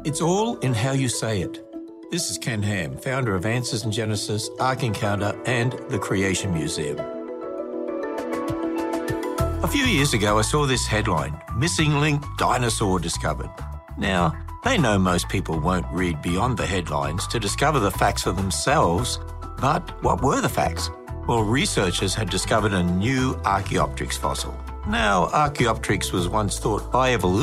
It's all in how you say it. This is Ken Ham, founder of Answers in Genesis, Ark Encounter, and the Creation Museum. A few years ago, I saw this headline, Missing Link Dinosaur Discovered. Now, they know most people won't read beyond the headlines to discover the facts for themselves, but what were the facts? Well, researchers had discovered a new Archaeopteryx fossil. Now, Archaeopteryx was once thought by evolution